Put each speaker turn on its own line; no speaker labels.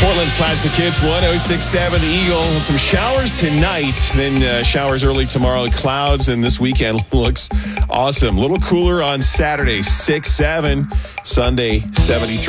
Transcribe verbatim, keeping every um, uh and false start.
Portland's Classic Hits one oh six point seven The Eagle. Some showers tonight, then uh, showers early tomorrow. Clouds, and this weekend looks awesome. A little cooler on Saturday, six seven. Sunday, seventy-three.